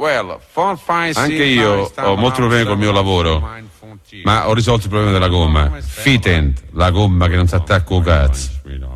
Anche io ho molti problemi col mio lavoro, ma ho risolto il problema della gomma. Fitend, la gomma che non si attacca al cazzo.